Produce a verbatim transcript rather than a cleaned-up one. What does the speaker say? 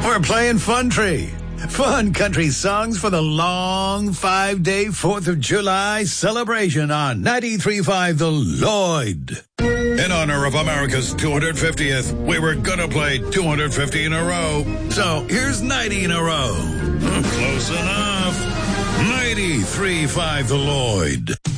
We're playing Fun Tree. Fun country songs for the long five-day fourth of July celebration on ninety-three point five The Lloyd. In honor of America's two hundred fiftieth, we were gonna play two hundred fifty in a row. So here's ninety in a row. Close enough. ninety-three point five The Lloyd.